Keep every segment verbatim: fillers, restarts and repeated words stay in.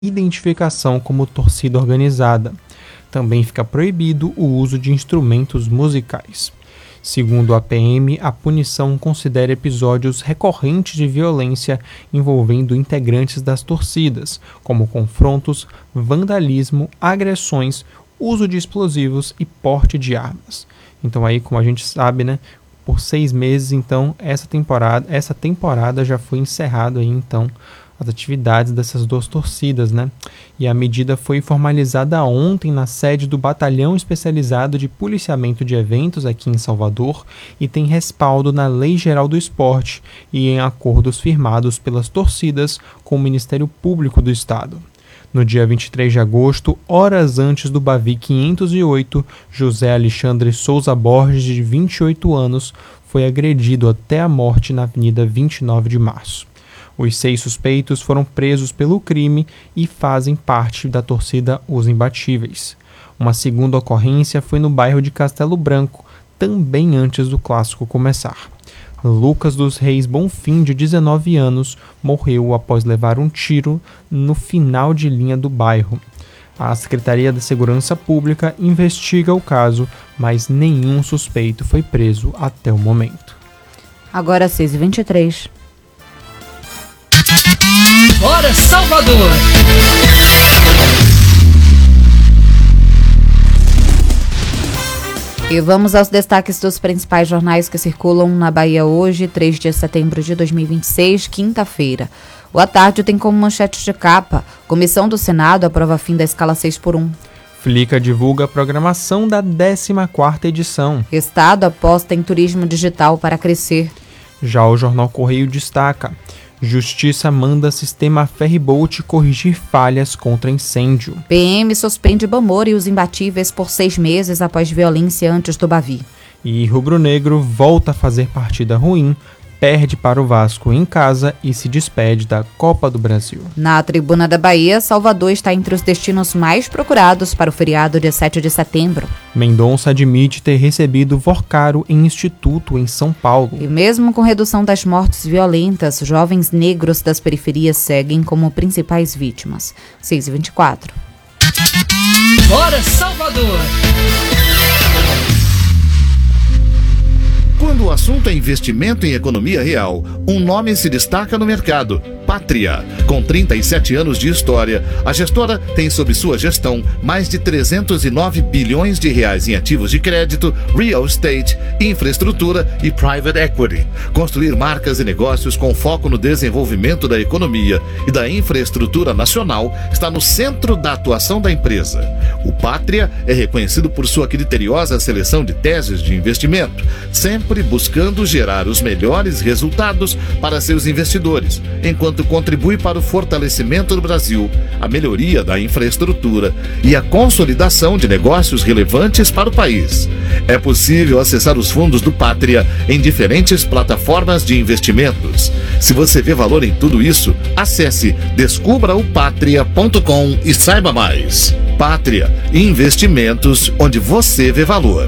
identificação como torcida organizada. Também fica proibido o uso de instrumentos musicais. Segundo a P M, a punição considera episódios recorrentes de violência envolvendo integrantes das torcidas, como confrontos, vandalismo, agressões, uso de explosivos e porte de armas. Então aí, como a gente sabe, né, por seis meses, então, essa temporada, essa temporada já foi encerrada aí, então, as atividades dessas duas torcidas, né? E a medida foi formalizada ontem na sede do Batalhão Especializado de Policiamento de Eventos aqui em Salvador e tem respaldo na Lei Geral do Esporte e em acordos firmados pelas torcidas com o Ministério Público do Estado. No dia vinte e três de agosto, horas antes do Bavi quinhentos e oito, José Alexandre Souza Borges, de vinte e oito anos, foi agredido até a morte na Avenida vinte e nove de março. Os seis suspeitos foram presos pelo crime e fazem parte da torcida Os Imbatíveis. Uma segunda ocorrência foi no bairro de Castelo Branco, também antes do clássico começar. Lucas dos Reis Bonfim, de dezenove anos, morreu após levar um tiro no final de linha do bairro. A Secretaria da Segurança Pública investiga o caso, mas nenhum suspeito foi preso até o momento. Agora seis e vinte e três. Bora, Salvador! E vamos aos destaques dos principais jornais que circulam na Bahia hoje, três de setembro de dois mil e vinte e seis, quinta-feira. O À Tarde tem como manchete de capa: Comissão do Senado aprova fim da escala seis por um. Flickr divulga a programação da décima quarta edição. Estado aposta em turismo digital para crescer. Já o jornal Correio destaca: Justiça manda sistema Ferryboat corrigir falhas contra incêndio. P M suspende Bamor e Os Imbatíveis por seis meses após violência antes do Bavi. E rubro-negro volta a fazer partida ruim, perde para o Vasco em casa e se despede da Copa do Brasil. Na Tribuna da Bahia, Salvador está entre os destinos mais procurados para o feriado de sete de setembro. Mendonça admite ter recebido Vorcaro em instituto em São Paulo. E mesmo com redução das mortes violentas, jovens negros das periferias seguem como principais vítimas. seis e vinte e quatro. Bora, Salvador! Quando o assunto é investimento em economia real, um nome se destaca no mercado: Pátria. Com trinta e sete anos de história, a gestora tem sob sua gestão mais de trezentos e nove bilhões de reais em ativos de crédito, real estate, infraestrutura e private equity. Construir marcas e negócios com foco no desenvolvimento da economia e da infraestrutura nacional está no centro da atuação da empresa. O Pátria é reconhecido por sua criteriosa seleção de teses de investimento, sempre buscando gerar os melhores resultados para seus investidores, enquanto contribui para o fortalecimento do Brasil, a melhoria da infraestrutura e a consolidação de negócios relevantes para o país. É possível acessar os fundos do Pátria em diferentes plataformas de investimentos. Se você vê valor em tudo isso, acesse descubra o patria ponto com e saiba mais. Pátria, investimentos onde você vê valor.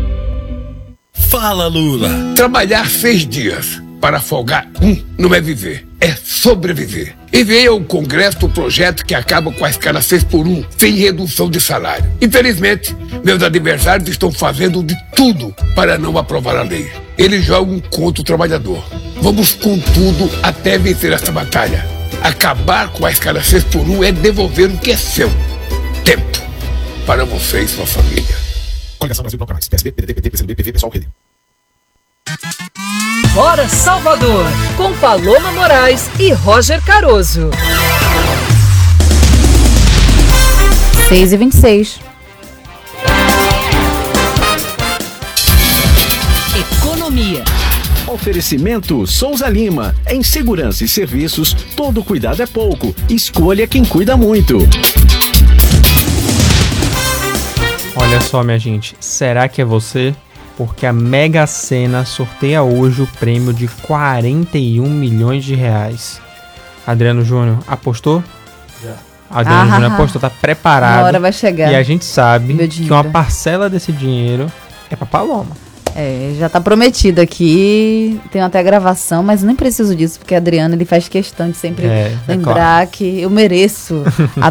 Fala, Lula! Trabalhar seis dias para folgar um não é viver, é sobreviver. Enviei ao Congresso o projeto que acaba com a escala seis por um, sem redução de salário. Infelizmente, meus adversários estão fazendo de tudo para não aprovar a lei. Eles jogam contra o trabalhador. Vamos com tudo até vencer essa batalha. Acabar com a escala seis por um é devolver o que é seu. Tempo para você e sua família. Coligação Brasil Canais, P S B, P D T, P T, P C B, P V, Pessoal, Rede. Bora, Salvador! Com Paloma Moraes e Roger Caroso. seis e vinte e seis. Economia. Oferecimento Souza Lima. Em segurança e serviços, todo cuidado é pouco. Escolha quem cuida muito. Olha só, minha gente, será que é você? Porque a Mega Sena sorteia hoje o prêmio de quarenta e um milhões de reais. Adriano Júnior, apostou? Já. Adriano Ah, Júnior apostou, tá preparado. Uma hora vai chegar. E a gente sabe Meu que dinheiro. uma parcela desse dinheiro é pra Paloma. É, já tá prometido aqui, tem até gravação, mas nem preciso disso, porque a Adriana, ele faz questão de sempre É, é lembrar claro. que eu mereço a